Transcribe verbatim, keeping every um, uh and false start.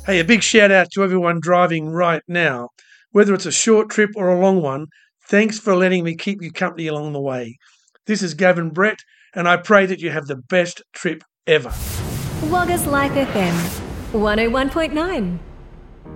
Hey, a big shout out to everyone driving right now. Whether it's a short trip or a long one, thanks for letting me keep you company along the way. This is Gavin Brett, and I pray that you have the best trip ever. Wagga's Life F M, one oh one point nine.